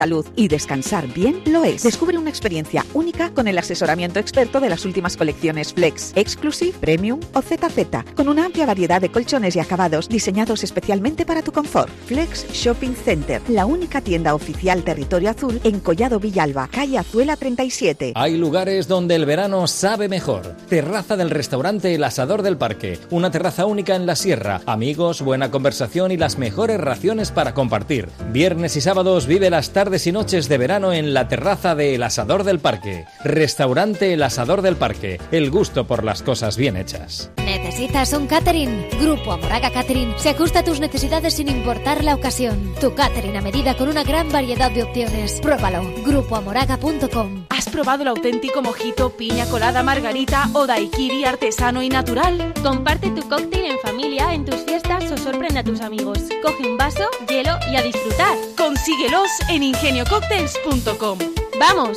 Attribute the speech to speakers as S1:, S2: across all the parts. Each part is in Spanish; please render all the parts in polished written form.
S1: salud y descansar bien lo es. Descubre una experiencia única con el asesoramiento experto de las últimas colecciones Flex, Exclusive, Premium o ZZ, con una amplia variedad de colchones y acabados diseñados especialmente para tu confort. Flex Shopping Center, la única tienda oficial Territorio Azul en Collado Villalba, calle Azuela 37.
S2: Hay lugares donde el verano sabe mejor. Terraza del restaurante El Asador del Parque, una terraza única en la sierra, amigos, buena conversación y las mejores raciones para compartir. Viernes y sábados vive las tardes y noches de verano en la terraza de El Asador del Parque. Restaurante El Asador del Parque, el gusto por las cosas bien hechas.
S3: ¿Necesitas un catering? Grupo Amoraga Catering se ajusta a tus necesidades sin importar la ocasión. Tu catering a medida con una gran variedad de opciones. Pruébalo. grupoamoraga.com.
S4: ¿Has probado el auténtico mojito, piña colada, margarita o daiquiri artesano y natural?
S5: Comparte tu cóctel en familia, en tus fiestas o sorprende a tus amigos. Coge un vaso, hielo y a disfrutar.
S4: Consíguelos en ingeniococktails.com.
S5: ¡Vamos!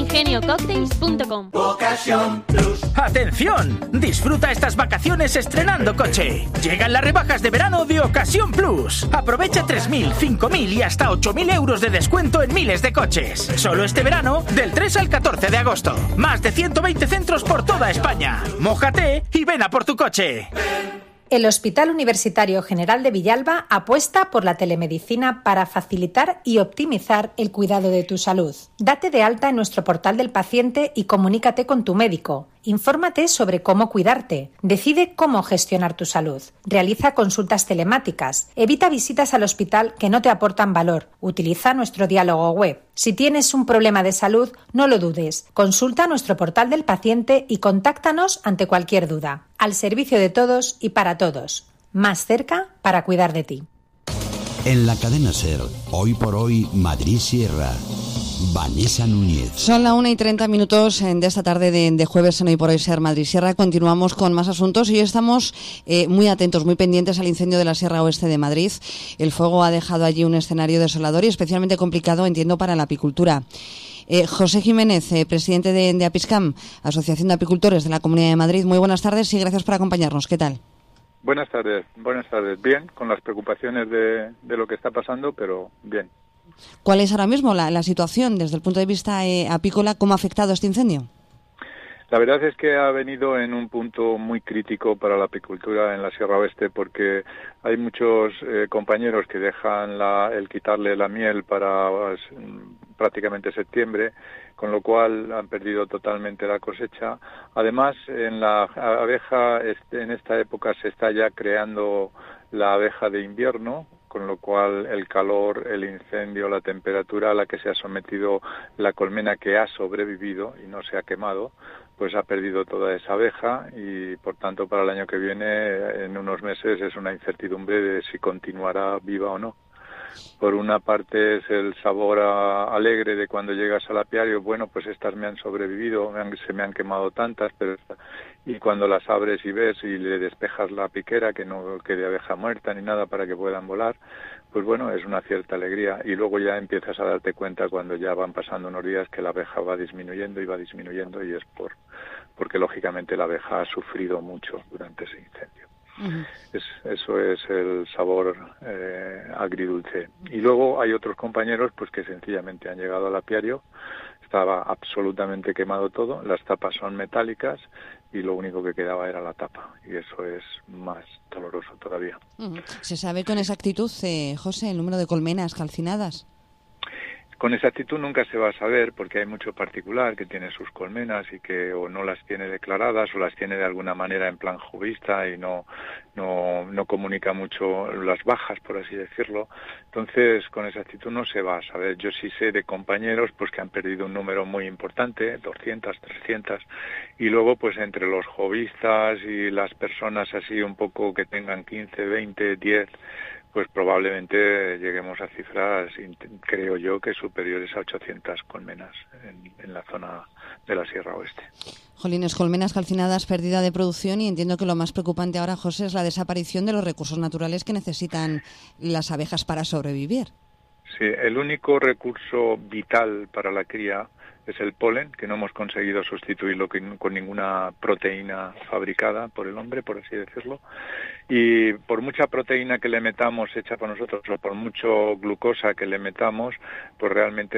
S5: ingeniococktails.com.
S6: Ocasión Plus. ¡Atención! Disfruta estas vacaciones estrenando coche. Llegan las rebajas de verano de Ocasión Plus. Aprovecha 3.000, 5.000 y hasta 8.000 euros de descuento en miles de coches. Solo este verano, del 3 al 14 de agosto. Más de 120 centros por toda España. Mójate y ven a por tu coche.
S7: El Hospital Universitario General de Villalba apuesta por la telemedicina para facilitar y optimizar el cuidado de tu salud. Date de alta en nuestro portal del paciente y comunícate con tu médico. Infórmate sobre cómo cuidarte. Decide cómo gestionar tu salud. Realiza consultas telemáticas. Evita visitas al hospital que no te aportan valor. Utiliza nuestro diálogo web. Si tienes un problema de salud, no lo dudes. Consulta nuestro portal del paciente y contáctanos ante cualquier duda. Al servicio de todos y para todos. Más cerca para cuidar de ti.
S8: En la cadena SER, hoy por hoy, Madrid Sierra. Vanessa Núñez.
S9: Son las 1:30 de esta tarde de jueves en Hoy por Hoy Ser Madrid Sierra. Continuamos con más asuntos y hoy estamos muy atentos, muy pendientes al incendio de la Sierra Oeste de Madrid. El fuego ha dejado allí un escenario desolador y especialmente complicado, entiendo, para la apicultura. José Jiménez, presidente de Apiscam, Asociación de Apicultores de la Comunidad de Madrid. Muy buenas tardes y gracias por acompañarnos. ¿Qué tal?
S10: Buenas tardes. Bien, con las preocupaciones de lo que está pasando, pero bien.
S9: ¿Cuál es ahora mismo la situación desde el punto de vista apícola? ¿Cómo ha afectado este incendio?
S10: La verdad es que ha venido en un punto muy crítico para la apicultura en la Sierra Oeste porque hay muchos compañeros que dejan el quitarle la miel para prácticamente septiembre, con lo cual han perdido totalmente la cosecha. Además, en la abeja, en esta época se está ya creando la abeja de invierno, con lo cual el calor, el incendio, la temperatura a la que se ha sometido la colmena que ha sobrevivido y no se ha quemado, pues ha perdido toda esa abeja y por tanto para el año que viene, en unos meses, es una incertidumbre de si continuará viva o no. Por una parte es el sabor alegre de cuando llegas al apiario, bueno, pues estas me han sobrevivido, se me han quemado tantas, pero y cuando las abres y ves y le despejas la piquera, que no quede abeja muerta ni nada para que puedan volar, pues bueno, es una cierta alegría. Y luego ya empiezas a darte cuenta cuando ya van pasando unos días que la abeja va disminuyendo y es porque lógicamente la abeja ha sufrido mucho durante ese incendio. Eso es el sabor agridulce. Y luego hay otros compañeros pues que sencillamente han llegado al apiario, estaba absolutamente quemado todo, las tapas son metálicas y lo único que quedaba era la tapa, y eso es más doloroso todavía.
S9: ¿Se sabe con exactitud, José, el número de colmenas calcinadas?
S10: Con exactitud nunca se va a saber porque hay mucho particular que tiene sus colmenas y que o no las tiene declaradas o las tiene de alguna manera en plan jovista y no comunica mucho las bajas, por así decirlo. Entonces, con exactitud no se va a saber. Yo sí sé de compañeros pues que han perdido un número muy importante, 200, 300, y luego pues entre los jovistas y las personas así un poco que tengan 15, 20, 10, pues probablemente lleguemos a cifras, creo yo, que superiores a 800 colmenas en la zona de la Sierra Oeste.
S9: Jolines, colmenas calcinadas, pérdida de producción, y entiendo que lo más preocupante ahora, José, es la desaparición de los recursos naturales que necesitan las abejas para sobrevivir.
S10: Sí, el único recurso vital para la cría es el polen, que no hemos conseguido sustituirlo con ninguna proteína fabricada por el hombre, por así decirlo. Y por mucha proteína que le metamos hecha por nosotros o por mucho glucosa que le metamos, pues realmente